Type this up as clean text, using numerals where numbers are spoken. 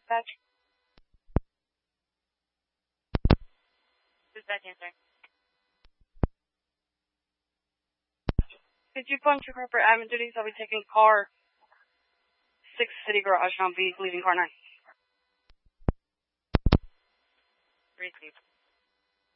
dispatch? Dispatch answer. Could you punch your car for admin duties? I'll be taking car 6 City Garage, and I'll be leaving car 9. Receive.